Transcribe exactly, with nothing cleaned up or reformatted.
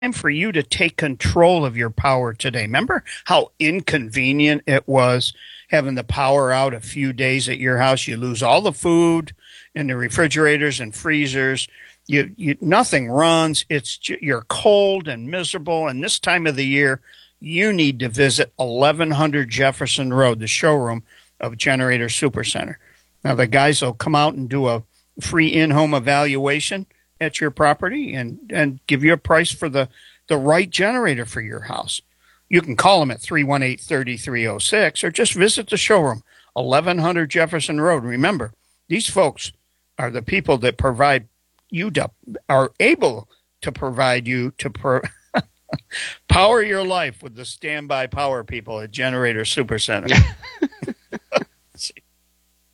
for you to take control of your power today. Remember how inconvenient it was having the power out a few days at your house? You lose all the food in the refrigerators and freezers. You, you nothing runs. It's you're cold and miserable. And this time of the year, you need to visit eleven hundred Jefferson Road, the showroom of Generator Supercenter. Now the guys will come out and do a free in-home evaluation at your property and, and give you a price for the, the right generator for your house. You can call them at three one eight, three three zero six or just visit the showroom, eleven hundred Jefferson Road. Remember, these folks are the people that provide you to, are able to provide you to pro, power your life with the standby power people at Generator Supercenter.